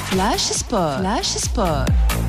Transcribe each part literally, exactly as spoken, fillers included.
فلاش سبور. فلاش سبور.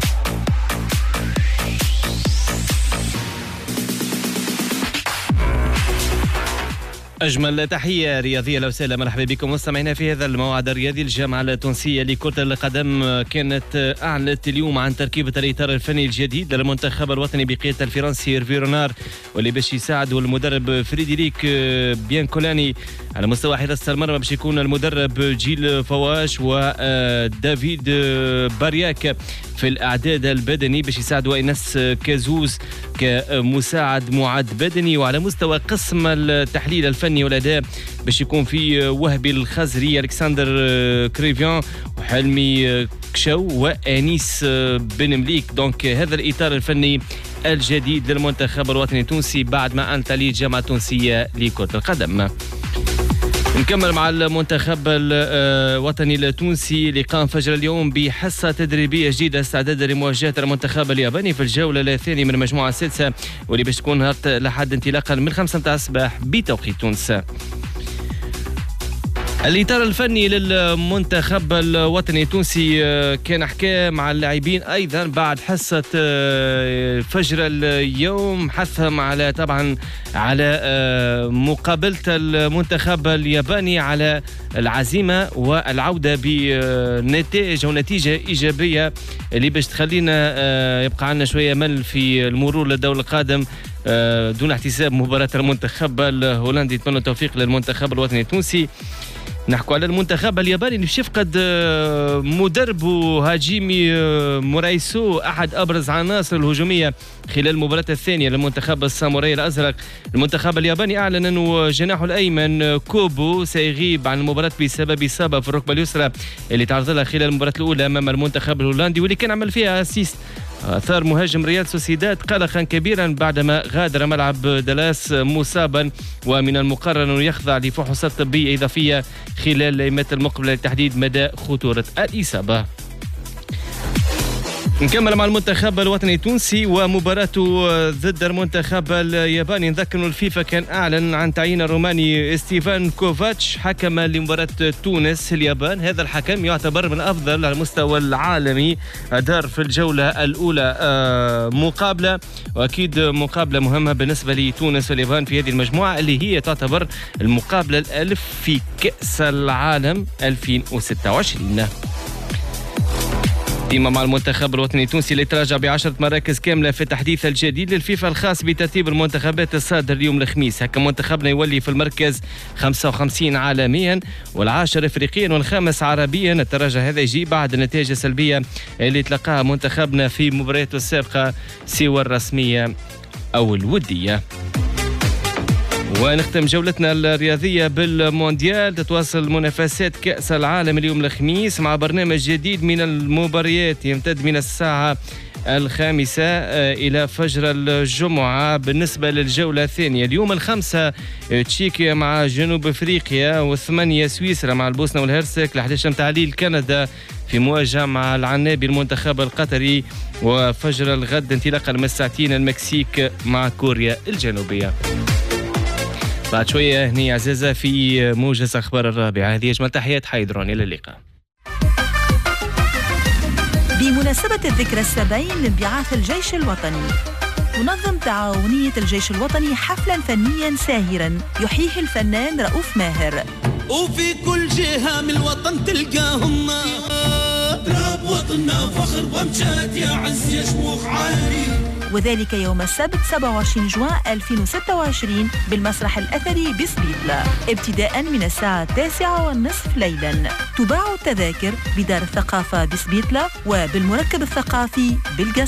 أجمل تحية رياضية لو سهلا، مرحبا بكم مستمعينا في هذا الموعد الرياضي. الجامعة التونسية لكرة القدم كانت أعلنت اليوم عن تركيبة الإطار الفني الجديد للمنتخب الوطني بقيادة الفرنسي هيرفي رونار، واللي باش يساعدوا المدرب فريدريك بيانكولاني على مستوى حراسة المرمى. باش يكون المدرب جيل فواش ودافيد بارياك في الأعداد البدني باش يساعدوا إنس كازوز كمساعد معد بدني. وعلى مستوى قسم التحليل الفني والأداء باش يكون في وهبي الخزري، ألكسندر كريفيان، وحلمي كشو، وأنيس بن مليك. دونك هذا الإطار الفني الجديد للمنتخب الوطني التونسي بعد ما أعلنت عليه الجامعة التونسية لكرة القدم. نكمل مع المنتخب الوطني التونسي اللي قام فجر اليوم بحصة تدريبية جديدة استعدادا لمواجهة المنتخب الياباني في الجولة الثانية من المجموعة السادسة، واللي باش تكون لحد انطلاقا من خمسة متاع الصباح بتوقيت تونس. الإطار الفني للمنتخب الوطني التونسي كان حكى مع اللاعبين أيضا بعد حصة فجر اليوم، حثهم على طبعا على مقابلة المنتخب الياباني على العزيمة والعودة بنتائج أو نتيجة إيجابية اللي باش تخلينا يبقى عندنا شوية مل في المرور للدور القادم دون احتساب مباراة المنتخب الهولندي. نتمنى التوفيق للمنتخب الوطني التونسي. نحكوا على المنتخب الياباني اللي باش يفقد مدربه هاجيمي مورايسو، احد ابرز عناصر الهجوميه خلال المباراه الثانيه للمنتخب الساموراي الازرق. المنتخب الياباني اعلن انه جناحه الايمن كوبو سيغيب عن المباراه بسبب اصابه في الركبه اليسرى اللي تعرض لها خلال المباراه الاولى امام المنتخب الهولندي، واللي كان عمل فيها اسيست. أثار مهاجم ريال سوسيداد قلقا كبيرا بعدما غادر ملعب دالاس مصابا، ومن المقرر أنه يخضع لفحوصات طبية إضافية خلال الأيامات المقبلة لتحديد مدى خطورة الإصابة. نكمل مع المنتخب الوطني التونسي ومباراته ضد المنتخب الياباني. نذكر الفيفا كان أعلن عن تعيين الروماني ستيفان كوفاتش حكما لمباراة تونس اليابان. هذا الحكم يعتبر من أفضل على المستوى العالمي، أدار في الجولة الأولى مقابلة، وأكيد مقابلة مهمة بالنسبة لتونس واليابان في هذه المجموعة اللي هي تعتبر المقابلة الألف في كأس العالم ألفين وستة وعشرين. ديما مع المنتخب الوطني التونسي اللي تراجع بعشرة مراكز كاملة في التحديث الجديد للفيفا الخاص بترتيب المنتخبات الصادر اليوم الخميس. هكا منتخبنا يولي في المركز خمسة وخمسين عالميا والعاشر افريقيا والخامس عربيا. التراجع هذا يجي بعد النتائج السلبية اللي تلقاها منتخبنا في مبارياته السابقة سوى الرسمية أو الودية. ونختم جولتنا الرياضية بالمونديال. تتواصل منافسات كأس العالم اليوم الخميس مع برنامج جديد من المباريات يمتد من الساعة الخامسة إلى فجر الجمعة. بالنسبة للجولة الثانية اليوم الخمسة تشيكيا مع جنوب أفريقيا، والثمانية سويسرا مع البوسنة والهرسك، الأحد عشر تعليل كندا في مواجهة مع العنابي المنتخب القطري، وفجر الغد انطلاقا من الساعتين المكسيك مع كوريا الجنوبية. بعد شوية هني عزيزة في موجز أخبار الرابعة. هذه أجمل تحيات حيدرون، إلى اللقاء. بمناسبة الذكرى السبعين لانبعاث الجيش الوطني، تنظم تعاونية الجيش الوطني حفلا فنيا ساهرا يحييه الفنان رؤوف ماهر. وفي كل جهة من الوطن تلقاهم تراب وطننا فخر وامجاد يا عز يا شموخ عالي، وذلك يوم السبت سبعة وعشرين جوان ألفين وستة وعشرين بالمسرح الأثري بسبيطلة ابتداء من الساعة التاسعة والنصف ليلا. تباع التذاكر بدار الثقافة بسبيطلة وبالمركب الثقافي بالقصر.